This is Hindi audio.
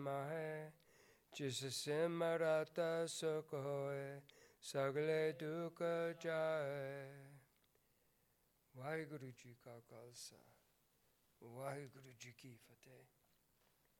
है जिससे मराता सुख होए सगले दुख जाए। वाहिगुरु जी का खालसा वाहिगुरु जी की फतेह।